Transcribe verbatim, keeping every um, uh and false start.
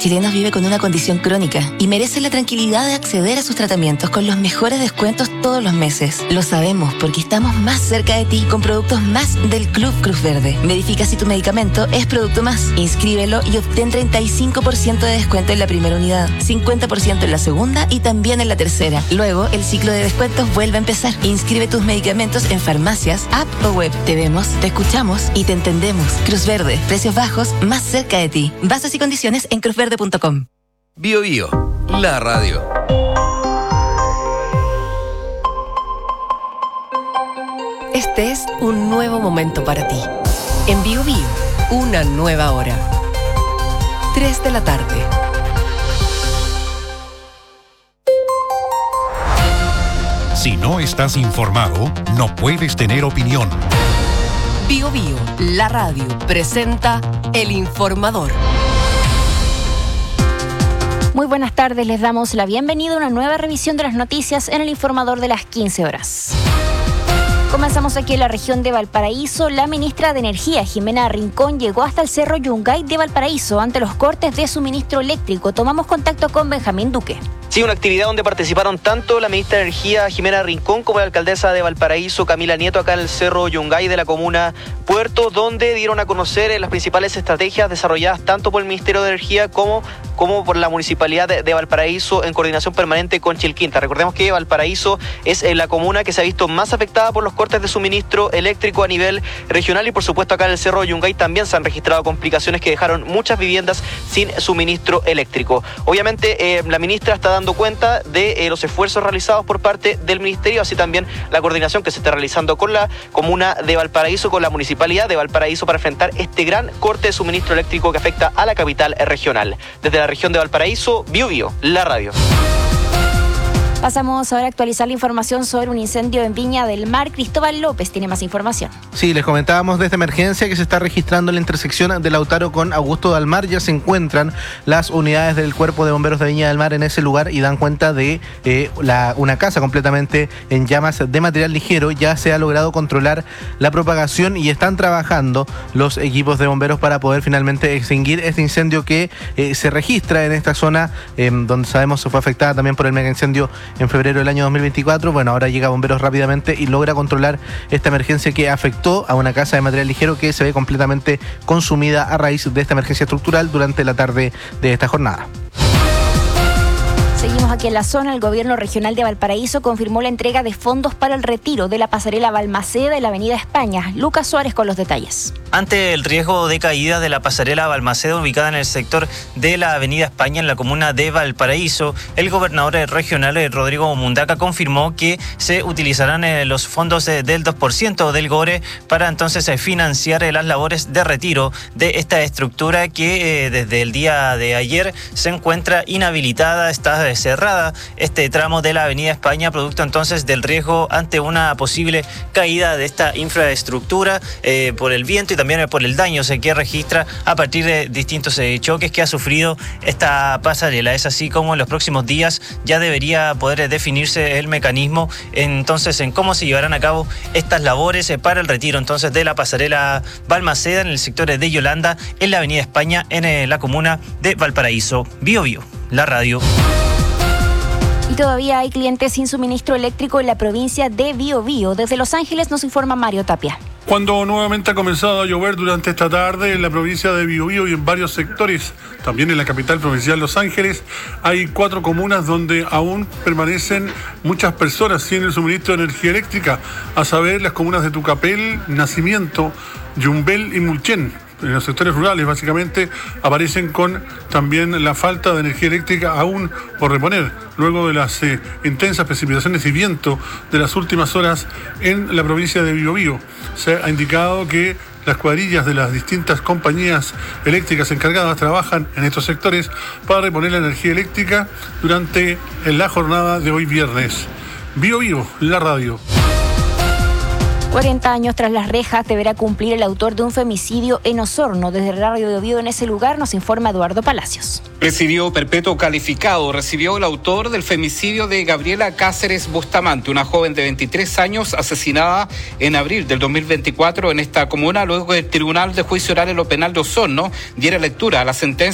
chilenos vive con una condición crónica y merece la tranquilidad de acceder a sus tratamientos con los mejores descuentos todos los meses. Lo sabemos porque estamos más cerca de ti con productos más del Club Cruz Verde. Verifica si tu medicamento es producto más. Inscríbelo y obtén treinta y cinco por ciento de descuento en la primera unidad, cincuenta por ciento en la segunda y también en la tercera. Luego, el ciclo de descuentos vuelve a empezar. Inscribe tus medicamentos en farmacias, app o web. Te vemos, te escuchamos y te entendemos. Cruz Verde, precios bajos, más cerca de ti. Bases y condiciones en cruz verde punto com. Bio Bio, la radio. Este es un nuevo momento para ti. En Bio Bio, una nueva hora. tres de la tarde. Si no estás informado, no puedes tener opinión. Bio Bio, la radio, presenta El Informador. Muy buenas tardes, les damos la bienvenida a una nueva revisión de las noticias en El Informador de las quince horas. Comenzamos aquí en la región de Valparaíso. La ministra de Energía, Jimena Rincón, llegó hasta el Cerro Yungay de Valparaíso ante los cortes de suministro eléctrico. Tomamos contacto con Benjamín Duque. Sí, una actividad donde participaron tanto la ministra de Energía, Jimena Rincón, como la alcaldesa de Valparaíso, Camila Nieto, acá en el Cerro Yungay de la comuna Puerto, donde dieron a conocer las principales estrategias desarrolladas tanto por el Ministerio de Energía como, como por la Municipalidad de, de Valparaíso en coordinación permanente con Chilquinta. Recordemos que Valparaíso es la comuna que se ha visto más afectada por los cortes de suministro eléctrico a nivel regional y por supuesto acá en el Cerro Yungay también se han registrado complicaciones que dejaron muchas viviendas sin suministro eléctrico. Obviamente eh, la ministra está dando dando cuenta de eh, los esfuerzos realizados por parte del Ministerio, así también la coordinación que se está realizando con la comuna de Valparaíso, con la Municipalidad de Valparaíso para enfrentar este gran corte de suministro eléctrico que afecta a la capital regional. Desde la región de Valparaíso, Bio Bio, la radio. Pasamos ahora a actualizar la información sobre un incendio en Viña del Mar. Cristóbal López tiene más información. Sí, les comentábamos de esta emergencia que se está registrando en la intersección de Lautaro con Augusto Dalmar. Ya se encuentran las unidades del Cuerpo de Bomberos de Viña del Mar en ese lugar y dan cuenta de eh, la, una casa completamente en llamas de material ligero. Ya se ha logrado controlar la propagación y están trabajando los equipos de bomberos para poder finalmente extinguir este incendio que eh, se registra en esta zona eh, donde sabemos se fue afectada también por el mega incendio en febrero del año dos mil veinticuatro. Bueno, ahora llega Bomberos rápidamente y logra controlar esta emergencia que afectó a una casa de material ligero que se ve completamente consumida a raíz de esta emergencia estructural durante la tarde de esta jornada. Seguimos aquí en la zona. El gobierno regional de Valparaíso confirmó la entrega de fondos para el retiro de la pasarela Balmaceda en la avenida España. Lucas Suárez con los detalles. Ante el riesgo de caída de la pasarela Balmaceda ubicada en el sector de la avenida España en la comuna de Valparaíso, el gobernador regional Rodrigo Mundaca confirmó que se utilizarán los fondos del dos por ciento del GORE para entonces financiar las labores de retiro de esta estructura que desde el día de ayer se encuentra inhabilitada, está cerrada este tramo de la avenida España, producto entonces del riesgo ante una posible caída de esta infraestructura eh, por el viento y también por el daño que registra a partir de distintos eh, choques que ha sufrido esta pasarela. Es así como en los próximos días ya debería poder definirse el mecanismo entonces en cómo se llevarán a cabo estas labores eh, para el retiro entonces de la pasarela Balmaceda en el sector de Yolanda en la avenida España en eh, la comuna de Valparaíso. Bio Bio, la radio. Y todavía hay clientes sin suministro eléctrico en la provincia de Biobío. Desde Los Ángeles nos informa Mario Tapia. Cuando nuevamente ha comenzado a llover durante esta tarde en la provincia de Biobío y en varios sectores, también en la capital provincial Los Ángeles, hay cuatro comunas donde aún permanecen muchas personas sin el suministro de energía eléctrica, a saber las comunas de Tucapel, Nacimiento, Yumbel y Mulchen. En los sectores rurales básicamente aparecen con también la falta de energía eléctrica aún por reponer, luego de las eh, intensas precipitaciones y viento de las últimas horas en la provincia de Biobío. Se ha indicado que las cuadrillas de las distintas compañías eléctricas encargadas trabajan en estos sectores para reponer la energía eléctrica durante la jornada de hoy viernes. Biobío, la radio. cuarenta años tras las rejas deberá cumplir el autor de un femicidio en Osorno. Desde el radio de Biobío en ese lugar nos informa Eduardo Palacios. Presidio perpetuo calificado recibió el autor del femicidio de Gabriela Cáceres Bustamante, una joven de veintitrés años asesinada en abril del dos mil veinticuatro en esta comuna, luego que el Tribunal de Juicio Oral en lo Penal de Osorno diera lectura a la sentencia